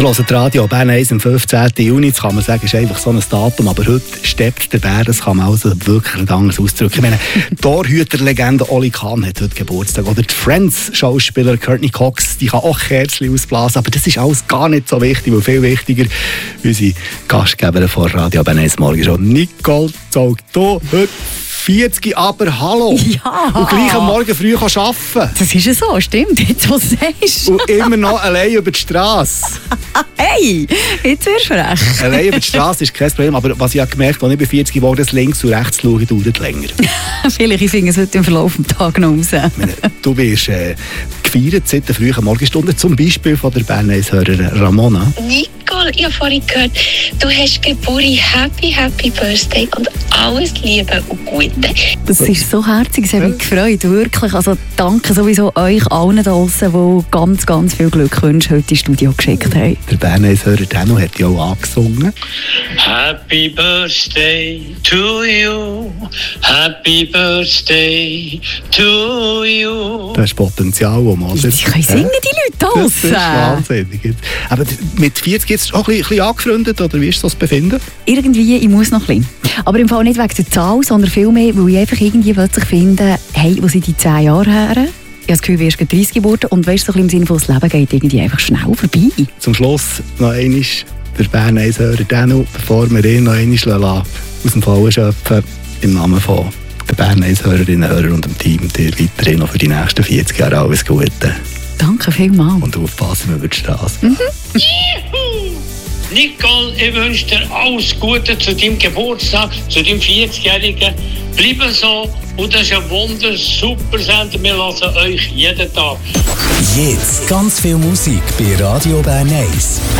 Ihr hört Radio Bern 1 am 15. Juni. Jetzt kann man sagen, es ist einfach so ein Datum, aber heute steppt der Bär, das kann man also wirklich nicht anders ausdrücken. Ich meine, die Torhüter-Legende Oli Kahn hat heute Geburtstag. Oder die Friends-Schauspieler Courtney Cox, die kann auch Kerzchen ausblasen, aber das ist alles gar nicht so wichtig, weil viel wichtiger unsere Gastgeberin von Radio Bern 1 morgen schon. Nicole Zolto, heute 40, aber hallo. Ja. Und gleich am Morgen früh arbeiten. Das ist ja so, stimmt, jetzt was du sagst. Und immer noch allein über die Straße. Hey, jetzt wirst du frech. Allein über die Straße ist kein Problem, aber was ich habe gemerkt habe, als ich bei 40 geworden bin, links und rechts schauen, dauert länger. Vielleicht, ich finde es heute im Verlauf des Tages noch raus. Du wirst gefeiert seit der frühen Morgenstunde, zum Beispiel von der Bern 1-Hörerin Ramona. Nicole, ich habe vorhin gehört, du hast Geburt. Happy Birthday und alles Liebe und Gute. Das ist so herzig, es hat mich gefreut, wirklich. Also danke sowieso euch allen da draussen, die ganz, ganz viel Glückwünsche heute ins Studio geschickt haben. Der Bern 1-Hörer Dano hat ja auch angesungen. Happy Birthday to you, Happy Birthday to you. Das ist Potenzial, das man... Sie können singen, die Leute Das ist wahnsinnig. Aber mit 40 jetzt auch ein bisschen angefreundet, oder wie ist das Befinden? Irgendwie, ich muss noch ein bisschen. Aber im Fall nicht wegen der Zahl, sondern vielmehr, weil ich einfach irgendwie plötzlich finde, hey, wo sind die 10 Jahre her? Ich habe das Gefühl, wir sind 30 geworden und weißt, so ein bisschen im Sinne von, das Leben geht irgendwie einfach schnell vorbei. Zum Schluss noch einmal der Bern 1-Hörer Dano, bevor wir ihn noch einmal aus dem Fallen schöpfen, im Namen von der Bern 1-Hörerinnen, Hörer und dem Team, dir weiterhin noch für die nächsten 40 Jahre alles Gute. Danke vielmals. Und aufpassen über die Straße. Nicole, ich wünsche dir alles Gute zu deinem Geburtstag, zu deinem 40-Jährigen. Bleibe so und das ist ein super Sender. Wir hören euch jeden Tag. Jetzt ganz viel Musik bei Radio Bern 1.